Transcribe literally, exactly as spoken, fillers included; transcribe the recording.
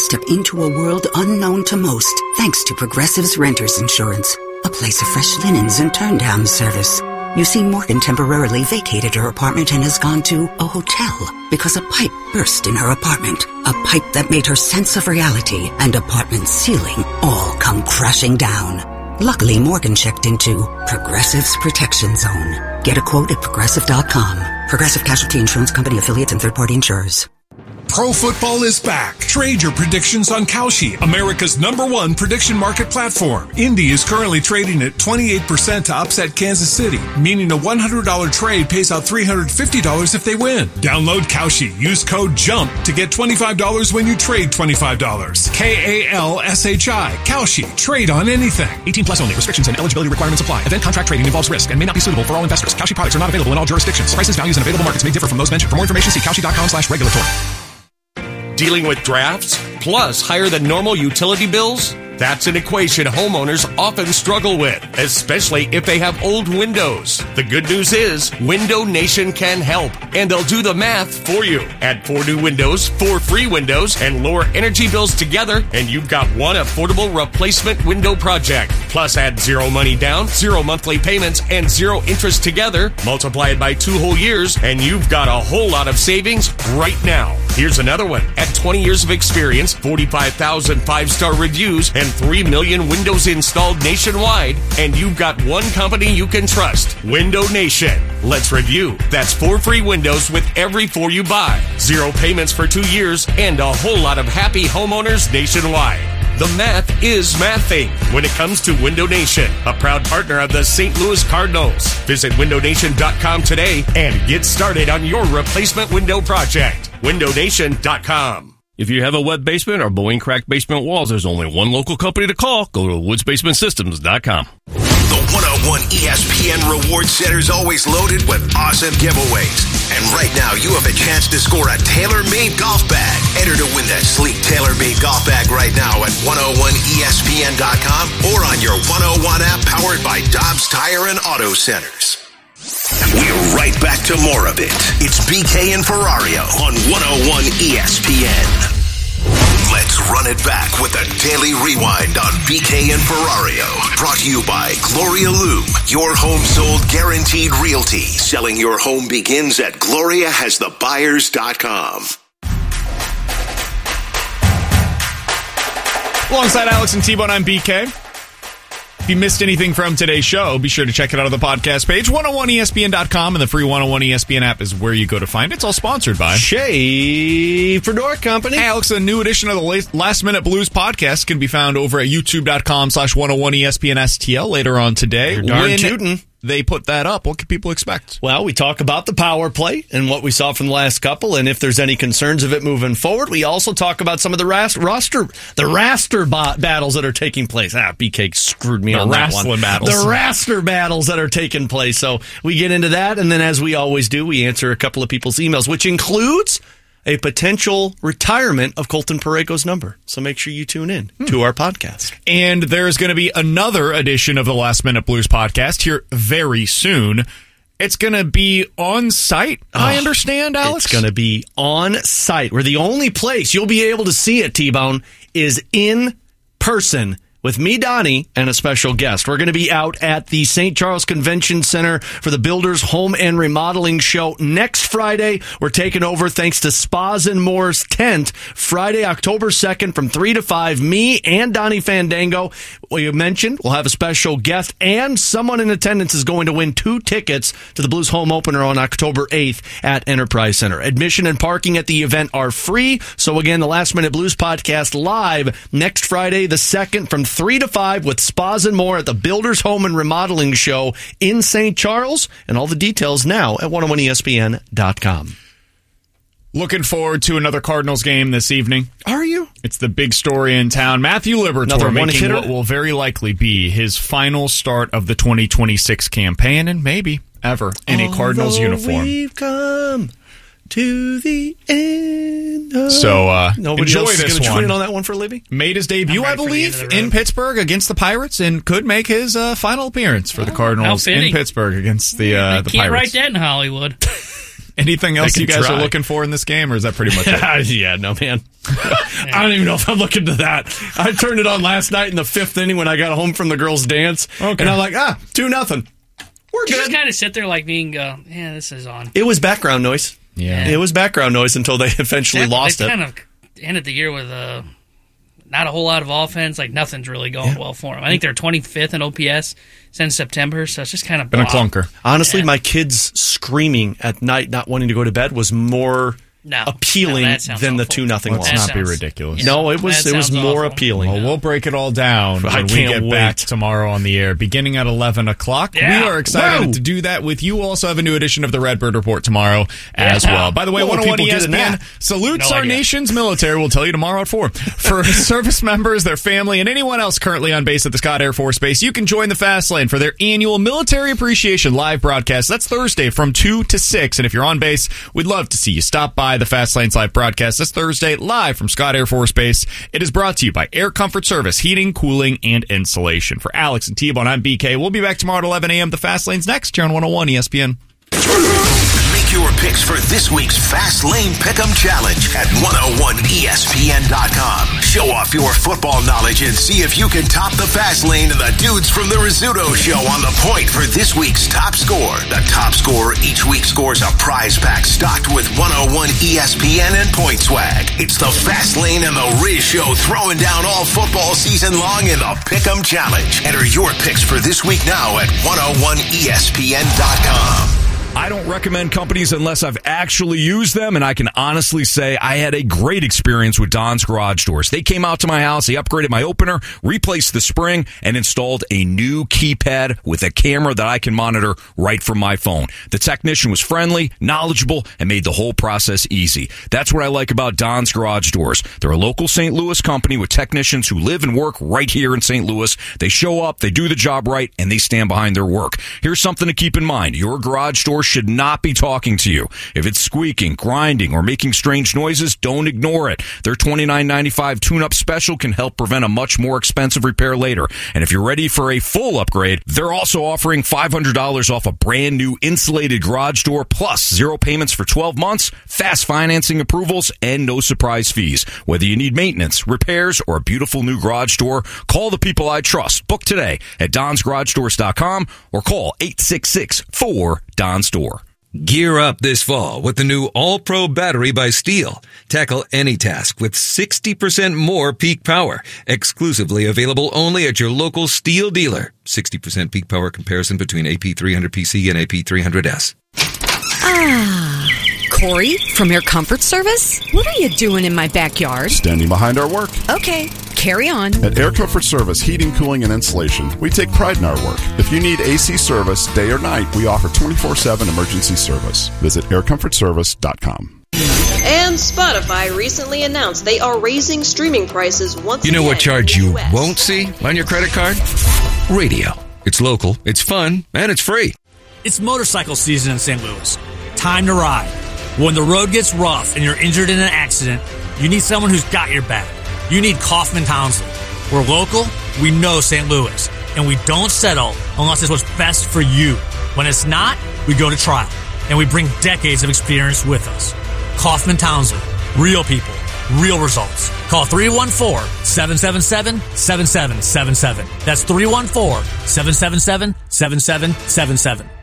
step into a world unknown to most thanks to Progressive's Renters Insurance, a place of fresh linens and turn-down service. You see, Morgan temporarily vacated her apartment and has gone to a hotel because a pipe burst in her apartment. A pipe that made her sense of reality and apartment ceiling all come crashing down. Luckily, Morgan checked into Progressive's Protection Zone. Get a quote at Progressive dot com. Progressive Casualty Insurance Company, affiliates, and third-party insurers. Pro football is back. Trade your predictions on Kalshi, America's number one prediction market platform. Indy is currently trading at twenty-eight percent to upset Kansas City, meaning a one hundred dollars trade pays out three hundred fifty dollars if they win. Download Kalshi. Use code JUMP to get twenty-five dollars when you trade twenty-five dollars. K A L S H I. Kalshi. Trade on anything. eighteen plus only. Restrictions and eligibility requirements apply. Event contract trading involves risk and may not be suitable for all investors. Kalshi products are not available in all jurisdictions. Prices, values, and available markets may differ from those mentioned. For more information, see Kalshi dot com slash regulatory. Dealing with drafts, plus higher than normal utility bills? That's an equation homeowners often struggle with, especially if they have old windows. The good news is, Window Nation can help, and they'll do the math for you. Add four new windows, four free windows, and lower energy bills together, and you've got one affordable replacement window project. Plus add zero money down, zero monthly payments, and zero interest together. Multiply it by two whole years, and you've got a whole lot of savings right now. Here's another one. At twenty years of experience, forty-five thousand five-star reviews, and three million windows installed nationwide, and you've got one company you can trust, Window Nation. Let's review. That's four free windows with every four you buy, zero payments for two years, and a whole lot of happy homeowners nationwide. The math is mathing when it comes to Window Nation, a proud partner of the Saint Louis Cardinals. Visit window nation dot com today and get started on your replacement window project. window nation dot com. If you have a wet basement or blowing cracked basement walls, there's only one local company to call. Go to woods basement systems dot com. The one oh one E S P N Reward Center is always loaded with awesome giveaways. And right now, you have a chance to score a tailor-made golf bag. Enter to win that sleek tailor-made golf bag right now at one oh one E S P N dot com or on your one oh one app powered by Dobbs Tire and Auto Centers. We're right back to more of it. It's B K and Ferrario on one oh one E S P N. Let's run it back with a daily rewind on B K and Ferrario. Brought to you by Gloria Loom. Your home sold guaranteed realty. Selling your home begins at gloria has the buyers dot com. Alongside Alex and T-Bone, I'm B K. If you missed anything from today's show, be sure to check it out on the podcast page. one oh one E S P N dot com and the free one oh one E S P N app is where you go to find it. It's all sponsored by Schaefer Door Company. Hey, Alex, a new edition of the Last Minute Blues podcast can be found over at youtube dot com slash one oh one E S P N S T L later on today. You're darn when tootin'. They put that up. What can people expect? Well, we talk about the power play and what we saw from the last couple, and if there's any concerns of it moving forward. We also talk about some of the ras- roster, the raster ba- battles that are taking place. Ah, B K screwed me the on that one. The battles. The raster battles that are taking place. So we get into that, and then as we always do, we answer a couple of people's emails, which includes a potential retirement of Colton Parrego's number. So make sure you tune in hmm. to our podcast. And there's going to be another edition of the Last Minute Blues podcast here very soon. It's going to be on site, oh, I understand, Alex? It's going to be on site. Where the only place you'll be able to see it, T-Bone, is in person with me, Donnie, and a special guest. We're going to be out at the Saint Charles Convention Center for the Builders Home and Remodeling Show next Friday. We're taking over thanks to Spas and More's tent Friday, October second from three to five. Me and Donnie Fandango. Well, you mentioned we'll have a special guest, and someone in attendance is going to win two tickets to the Blues Home Opener on October eighth at Enterprise Center. Admission and parking at the event are free. So again, the Last Minute Blues podcast live next Friday the second from three to five with Spas and More at the Builders Home and Remodeling Show in Saint Charles. And all the details now at one oh one E S P N dot com. Looking forward to another Cardinals game this evening. Are you? It's the big story in town. Matthew Liberatore making what will very likely be his final start of the twenty twenty-six campaign, and maybe ever in a Cardinals Although uniform. We've come to the end of... So uh, Nobody enjoy else this is gonna one. Join on that one for Libby? Made his debut, I believe, in Pittsburgh against the Pirates, and could make his uh, final appearance for the Cardinals in Pittsburgh against the uh, the can't Pirates. write that in Hollywood. Anything else They you can guys try. are looking for in this game, or is that pretty much it? Yeah, no, man. I don't even know if I'm looking to that. I turned it on last night in the fifth inning when I got home from the girls' dance, Okay. and I'm like, ah, two nothing. We're You just good. kind of sit there like me and go, yeah, this is on. It was background noise. Yeah. It was background noise until they eventually They- lost they it. kind of ended the year with uh, not a whole lot of offense. Like, nothing's really going well for them. I think they're twenty-fifth in O P S since September, so it's just kind of Been a blah. clunker. Honestly, Yeah. my kids screaming at night, not wanting to go to bed, was more No. appealing No, that sounds than the awful. two nothing Let's loss. not be sounds- ridiculous. yeah. No, it was That it was sounds more awful. appealing. Well, we'll break it all down I when we can't get wait. back tomorrow on the air, beginning at eleven o'clock. Yeah. We are excited Whoa. to do that with you. Also have a new edition of the Redbird Report tomorrow as Yeah. well. By the way, What will one oh one people E S get P in N that? salutes No our idea. nation's military. We'll tell you tomorrow at four. For service members, their family, and anyone else currently on base at the Scott Air Force Base, you can join the Fast Lane for their annual Military Appreciation live broadcast. That's Thursday from two to six. And if you're on base, we'd love to see you stop by the Fast Lane's live broadcast this Thursday live from Scott Air Force Base. It is brought to you by Air Comfort Service, heating, cooling, and insulation. For Alex and T-Bone, I'm B K. We'll be back tomorrow at eleven a.m. The Fast Lane's next here on one oh one E S P N. Make your picks for this week's Fast Lane Pick'em Challenge at one oh one E S P N dot com. Show off your football knowledge and see if you can top the Fast Lane and the dudes from the Rizzuto Show on the point for this week's top score. The top scorer each week scores a prize pack stocked with one oh one E S P N and Point Swag. It's the Fast Lane and the Riz Show throwing down all football season long in the Pick'em Challenge. Enter your picks for this week now at one oh one E S P N dot com. I don't recommend companies unless I've actually used them, and I can honestly say I had a great experience with Don's Garage Doors. They came out to my house, they upgraded my opener, replaced the spring, and installed a new keypad with a camera that I can monitor right from my phone. The technician was friendly, knowledgeable, and made the whole process easy. That's what I like about Don's Garage Doors. They're a local Saint Louis company with technicians who live and work right here in Saint Louis. They show up, they do the job right, and they stand behind their work. Here's something to keep in mind. Your garage door should not be talking to you. If it's squeaking, grinding, or making strange noises, don't ignore it. Their twenty-nine ninety-five tune-up special can help prevent a much more expensive repair later. And if you're ready for a full upgrade, they're also offering five hundred dollars off a brand new insulated garage door, plus zero payments for twelve months, fast financing approvals, and no surprise fees. Whether you need maintenance, repairs, or a beautiful new garage door, call the people I trust. Book today at dons garage doors dot com or call eight six six, four, D O N S door. Gear up this fall with the new All-Pro battery by Steel. Tackle any task with sixty percent more peak power. Exclusively available only at your local Steel dealer. sixty percent peak power comparison between A P three hundred P C and A P three hundred S. Ah, Corey from Air Comfort Service? What are you doing in my backyard? Standing behind our work. Okay, carry on. At Air Comfort Service Heating, Cooling, and Insulation, we take pride in our work. If you need A C service, day or night, we offer twenty-four seven emergency service. Visit air comfort service dot com. And Spotify recently announced they are raising streaming prices once You know again what charge in the you U S. won't see on your credit card? Radio. It's local, it's fun, and it's free. It's motorcycle season in Saint Louis. Time to ride. When the road gets rough and you're injured in an accident, you need someone who's got your back. You need Kaufman Townsley. We're local, we know Saint Louis, and we don't settle unless it's what's best for you. When it's not, we go to trial, and we bring decades of experience with us. Kaufman Townsley. Real people, real results. Call three one four, seven seven seven, seven seven seven seven. That's three one four, seven seven seven, seven seven seven seven.